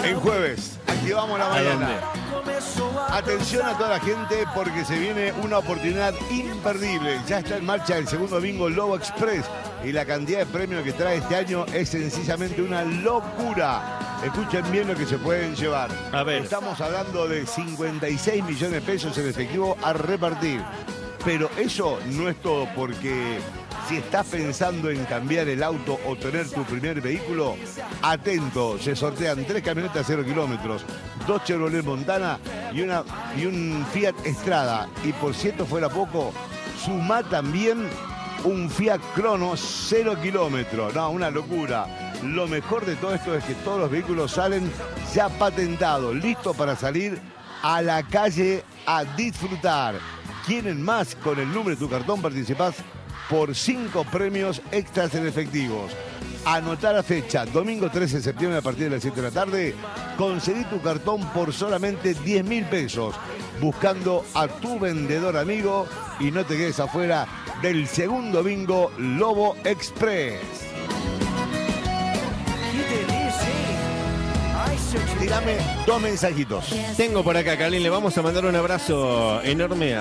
En jueves, activamos la mañana. Atención a toda la gente porque se viene una oportunidad imperdible. Ya está en marcha el segundo bingo Lobo Express y la cantidad de premios que trae este año es sencillamente una locura. Escuchen bien lo que se pueden llevar. A ver. Estamos hablando de 56 millones de pesos en efectivo a repartir. Pero eso no es todo, porque si estás pensando en cambiar el auto o tener tu primer vehículo, atento, se sortean 3 camionetas 0 kilómetros, 2 Chevrolet Montana y un Fiat Strada. Y por si esto fuera poco, sumá también un Fiat Crono 0 kilómetros. No, una locura. Lo mejor de todo esto es que todos los vehículos salen ya patentados, listos para salir a la calle a disfrutar. ¿Quieren más? Con el número de tu cartón participás por 5 premios extras en efectivos. Anotá la fecha, domingo 13 de septiembre a partir de las 7 de la tarde. Conseguí tu cartón por solamente 10.000 pesos. Buscando a tu vendedor amigo y no te quedes afuera del segundo bingo Lobo Express. Tirame 2 mensajitos. Tengo por acá, Carlín, le vamos a mandar un abrazo enorme a